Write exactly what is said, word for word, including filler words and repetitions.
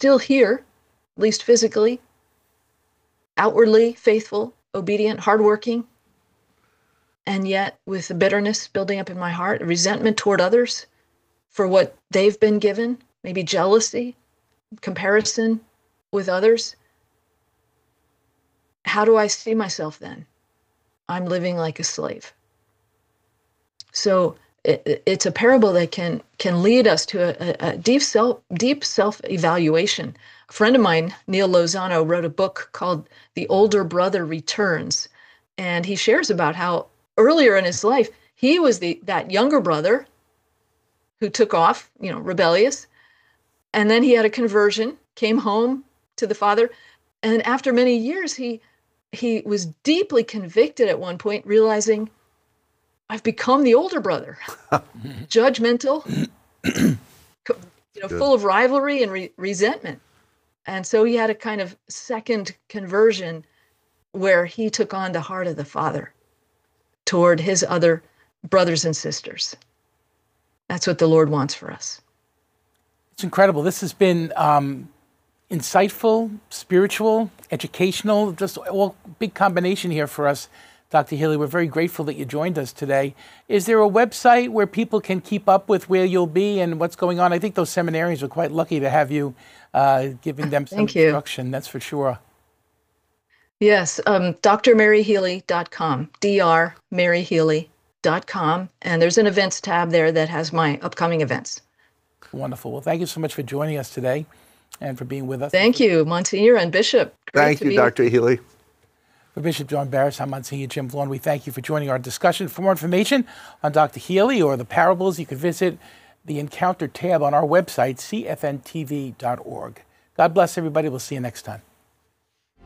still here, at least physically, outwardly faithful, obedient, hardworking, and yet with the bitterness building up in my heart, resentment toward others for what they've been given, maybe jealousy, comparison with others. How do I see myself then? I'm living like a slave. So it, it's a parable that can can lead us to a, a deep self deep self-evaluation. A friend of mine, Neil Lozano, wrote a book called The Older Brother Returns, and he shares about how earlier in his life he was the that younger brother who took off, you know, rebellious, and then he had a conversion, came home to the Father, and after many years he he was deeply convicted at one point, realizing, I've become the older brother, judgmental, you know, Good. full of rivalry and re- resentment. And so he had a kind of second conversion where he took on the heart of the Father toward his other brothers and sisters. That's what the Lord wants for us. It's incredible. This has been um, insightful, spiritual, educational, just all big combination here for us. Doctor Healy, we're very grateful that you joined us today. Is there a website where people can keep up with where you'll be and what's going on? I think those seminarians were quite lucky to have you uh, giving them some Thank you. instruction, that's for sure. Yes, um, d r mary healy dot com, d r mary healy dot com, and there's an events tab there that has my upcoming events. Wonderful. Well, thank you so much for joining us today and for being with us. Thank you, Monsignor and Bishop. Great Thank to you, be Doctor Healy. For Bishop John Barris, I'm Monsignor Jim Vaughn. We thank you for joining our discussion. For more information on Doctor Healy or the parables, you can visit the Encounter tab on our website, c f n t v dot org. God bless everybody. We'll see you next time.